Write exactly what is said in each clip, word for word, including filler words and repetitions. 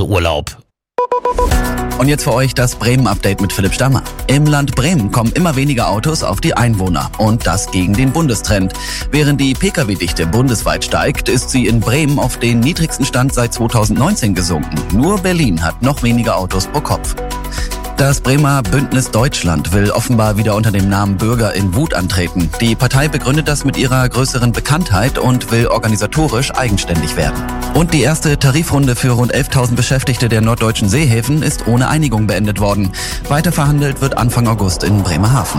Reiseurlaub. Und jetzt für euch das Bremen-Update mit Philipp Stammer. Im Land Bremen kommen immer weniger Autos auf die Einwohner. Und das gegen den Bundestrend. Während die Pkw-Dichte bundesweit steigt, ist sie in Bremen auf den niedrigsten Stand seit zweitausendneunzehn gesunken. Nur Berlin hat noch weniger Autos pro Kopf. Das Bremer Bündnis Deutschland will offenbar wieder unter dem Namen Bürger in Wut antreten. Die Partei begründet das mit ihrer größeren Bekanntheit und will organisatorisch eigenständig werden. Und die erste Tarifrunde für rund elftausend Beschäftigte der norddeutschen Seehäfen ist ohne Einigung beendet worden. Weiter verhandelt wird Anfang August in Bremerhaven.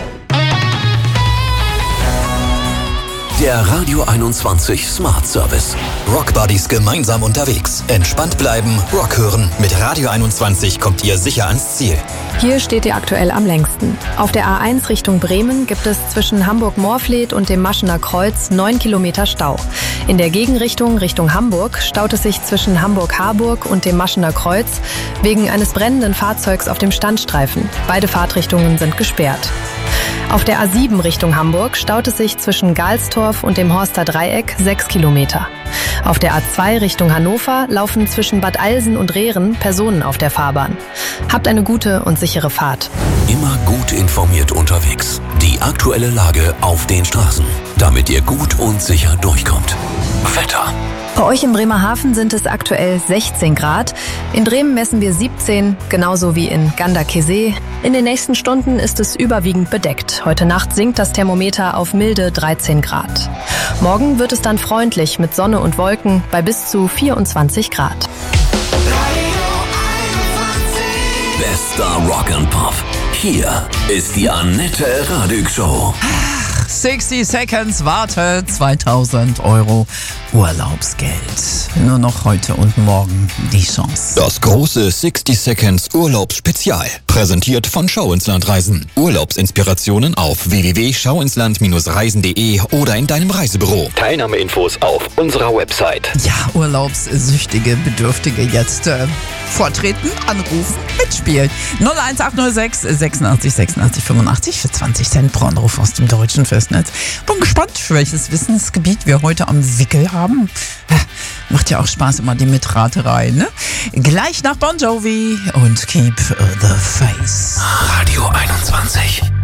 Der Radio einundzwanzig Smart Service. Rock Buddies gemeinsam unterwegs. Entspannt bleiben, Rock hören. Mit Radio einundzwanzig kommt ihr sicher ans Ziel. Hier steht ihr aktuell am längsten. Auf der A eins Richtung Bremen gibt es zwischen Hamburg-Morfleet und dem Maschener Kreuz neun Kilometer Stau. In der Gegenrichtung Richtung Hamburg staut es sich zwischen Hamburg-Harburg und dem Maschener Kreuz wegen eines brennenden Fahrzeugs auf dem Standstreifen. Beide Fahrtrichtungen sind gesperrt. Auf der A sieben Richtung Hamburg staut es sich zwischen Galstorf und dem Horster Dreieck sechs Kilometer. Auf der A zwei Richtung Hannover laufen zwischen Bad Eilsen und Rehren Personen auf der Fahrbahn. Habt eine gute und sichere Fahrt. Immer gut informiert unterwegs. Die aktuelle Lage auf den Straßen, damit ihr gut und sicher durchkommt. Wetter. Bei euch in Bremerhaven sind es aktuell sechzehn Grad. In Bremen messen wir siebzehn, genauso wie in Ganderkesee. In den nächsten Stunden ist es überwiegend bedeckt. Heute Nacht sinkt das Thermometer auf milde dreizehn Grad. Morgen wird es dann freundlich mit Sonne und Wolken bei bis zu vierundzwanzig Grad. Bester Rock and Pop. Hier ist die Annette Radig Show. sechzig Seconds, warte, zweitausend Euro Urlaubsgeld. Nur noch heute und morgen die Chance. Das große sechzig Seconds Urlaubsspezial. Präsentiert von Schau ins Land Reisen. Urlaubsinspirationen auf w w w punkt schau ins land reisen punkt de oder in deinem Reisebüro. Teilnahmeinfos auf unserer Website. Ja, Urlaubssüchtige, Bedürftige jetzt äh, vortreten, anrufen, mitspielen. null eins acht null sechs sechsundachtzig sechsundachtzig fünfundachtzig für zwanzig Cent pro Anruf aus dem deutschen Festnetz. Bin gespannt, welches Wissensgebiet wir heute am Wickel haben. Macht ja auch Spaß immer die Mitraterei, ne? Gleich nach Bon Jovi und Keep the Faith. Radio einundzwanzig.